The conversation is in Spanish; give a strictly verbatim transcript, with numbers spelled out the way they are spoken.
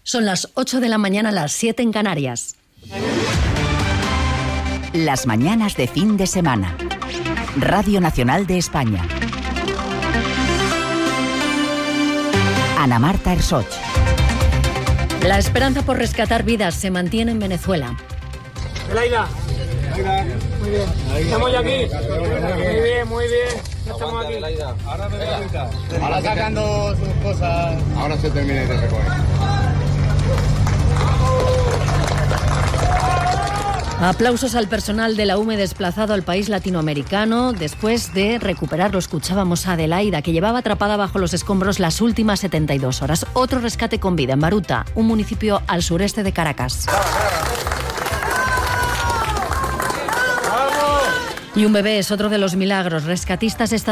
Son las ocho de la mañana, las siete en Canarias. Las mañanas de fin de semana. Radio Nacional de España. Ana Marta Ersoch. La esperanza por rescatar vidas se mantiene en Venezuela. Laida. Laida. Muy bien. Estamos ya aquí. Muy bien, muy bien. Ya estamos aquí. Ahora, Ahora sacando sus cosas. Ahora se termina de recoger. Aplausos al personal de la U M E desplazado al país latinoamericano después de recuperar, lo escuchábamos a Adelaida, que llevaba atrapada bajo los escombros las últimas setenta y dos horas. Otro rescate con vida en Baruta, un municipio al sureste de Caracas. Y un bebé es otro de los milagros. Rescatistas estadounidenses